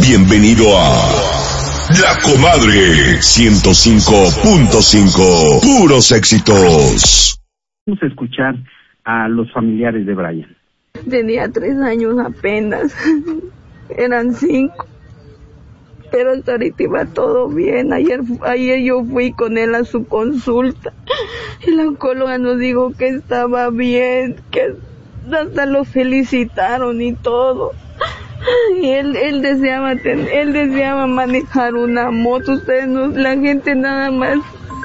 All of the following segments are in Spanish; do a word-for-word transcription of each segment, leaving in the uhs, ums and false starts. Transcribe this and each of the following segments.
Bienvenido a La Comadre ciento cinco punto cinco. Puros éxitos. Vamos a escuchar a los familiares de Brian. Tenía tres años apenas, eran cinco, pero hasta ahorita iba todo bien. Ayer, ayer yo fui con él a su consulta y la oncóloga nos dijo que estaba bien, que hasta lo felicitaron y todo. Y él, él deseaba, ten, él deseaba manejar una moto. Ustedes no, la gente nada más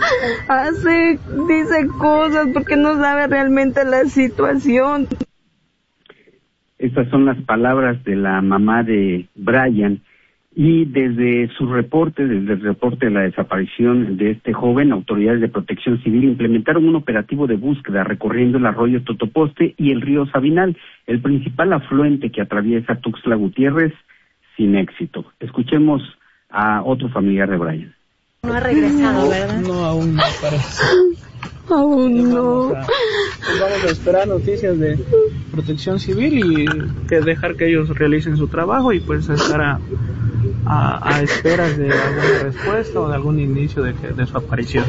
hace, dice cosas porque no sabe realmente la situación. Estas son las palabras de la mamá de Brian, y desde su reporte, desde el reporte de la desaparición de este joven, autoridades de Protección Civil implementaron un operativo de búsqueda recorriendo el arroyo Totoposte y el río Sabinal, el principal afluente que atraviesa Tuxtla Gutiérrez, sin éxito. Escuchemos a otro familiar de Brian. No ha regresado, ¿verdad? No, aún no parece. Aún no. Vamos a, pues vamos a esperar noticias de Protección Civil y que dejar que ellos realicen su trabajo y pues estar a, a, a esperas de alguna respuesta o de algún inicio de, que, de su aparición.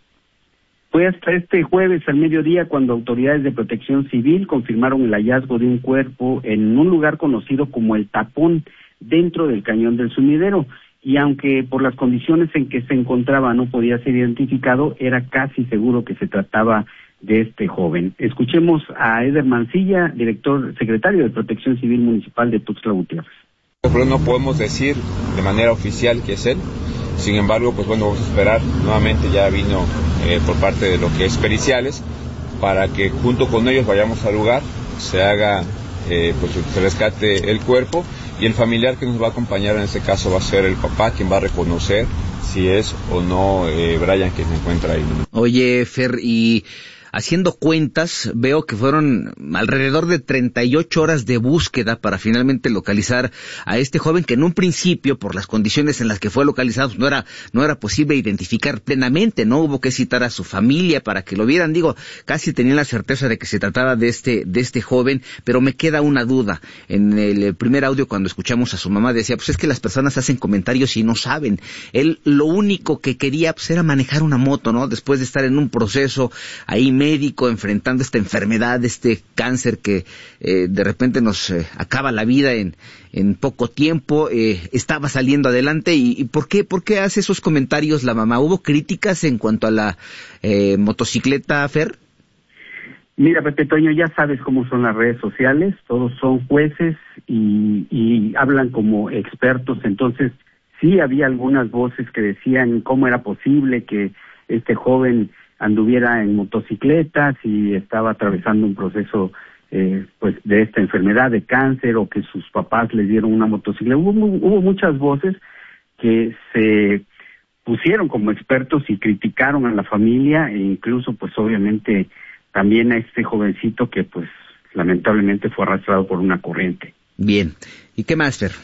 Fue hasta este jueves al mediodía cuando autoridades de Protección Civil confirmaron el hallazgo de un cuerpo en un lugar conocido como El Tapón, dentro del cañón del Sumidero. Y aunque por las condiciones en que se encontraba no podía ser identificado, era casi seguro que se trataba de este joven. Escuchemos a Eder Mancilla, director secretario de Protección Civil Municipal de Tuxtla Gutiérrez. Pero no podemos decir de manera oficial que es él. Sin embargo, pues bueno, vamos a esperar. Nuevamente ya vino eh, por parte de lo que es periciales para que junto con ellos vayamos al lugar, se haga, eh, pues se rescate el cuerpo. Y el familiar que nos va a acompañar en este caso va a ser el papá, quien va a reconocer si es o no eh, Brian quien se encuentra ahí. Oye, Fer, y haciendo cuentas, veo que fueron alrededor de treinta y ocho horas de búsqueda para finalmente localizar a este joven que en un principio, por las condiciones en las que fue localizado, no era, no era posible identificar plenamente, no hubo que citar a su familia para que lo vieran. Digo, casi tenían la certeza de que se trataba de este, de este joven, pero me queda una duda. En el primer audio, cuando escuchamos a su mamá, decía, pues es que las personas hacen comentarios y no saben. Él lo único que quería, pues, era manejar una moto, ¿no? Después de estar en un proceso ahí médico, enfrentando esta enfermedad, este cáncer que eh, de repente nos eh, acaba la vida en, en poco tiempo, eh, estaba saliendo adelante. Y, y ¿por qué, por qué hace esos comentarios la mamá? ¿Hubo críticas en cuanto a la eh, motocicleta, Fer? Mira, Pepe Toño, ya sabes cómo son las redes sociales, todos son jueces y, y hablan como expertos. Entonces sí había algunas voces que decían cómo era posible que este joven anduviera en motocicletas y estaba atravesando un proceso eh, pues de esta enfermedad de cáncer, o que sus papás les dieron una motocicleta. Hubo, hubo muchas voces que se pusieron como expertos y criticaron a la familia, e incluso pues obviamente también a este jovencito que pues lamentablemente fue arrastrado por una corriente. Bien, ¿y qué más, Fer?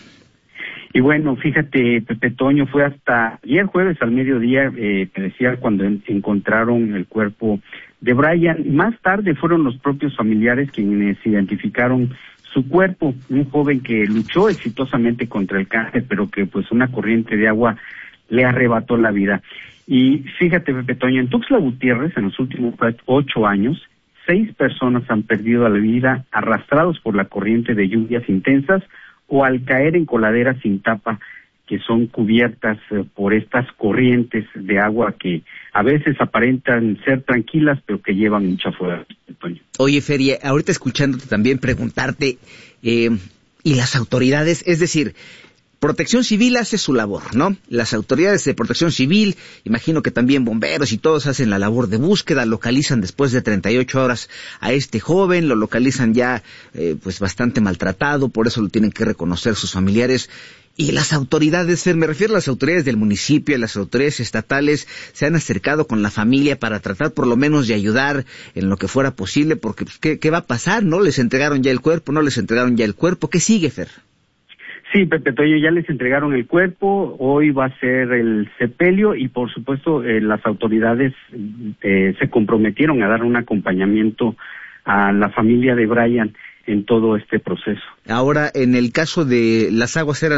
Y bueno, fíjate, Pepe Toño, fue hasta ayer jueves al mediodía, eh, te decía, cuando en, encontraron el cuerpo de Brian. Más tarde fueron los propios familiares quienes identificaron su cuerpo, un joven que luchó exitosamente contra el cáncer, pero que pues una corriente de agua le arrebató la vida. Y fíjate, Pepe Toño, en Tuxtla Gutiérrez, en los últimos ocho años, seis personas han perdido la vida arrastrados por la corriente de lluvias intensas o al caer en coladeras sin tapa que son cubiertas eh, por estas corrientes de agua que a veces aparentan ser tranquilas, pero que llevan mucha fuerza. Oye, Feria, ahorita escuchándote también preguntarte, eh, ¿y las autoridades? Es decir, Protección Civil hace su labor, ¿no? Las autoridades de Protección Civil, imagino que también bomberos y todos hacen la labor de búsqueda, localizan después de treinta y ocho horas a este joven, lo localizan ya eh, pues bastante maltratado, por eso lo tienen que reconocer sus familiares. Y las autoridades, me refiero a las autoridades del municipio, a las autoridades estatales, se han acercado con la familia para tratar por lo menos de ayudar en lo que fuera posible, porque pues, ¿qué, qué va a pasar, no? Les entregaron ya el cuerpo, no les entregaron ya el cuerpo, ¿qué sigue, Fer? Sí, Pepe Toño, ya les entregaron el cuerpo, hoy va a ser el sepelio y por supuesto eh, las autoridades eh, se comprometieron a dar un acompañamiento a la familia de Brian en todo este proceso. Ahora, en el caso de las aguas eran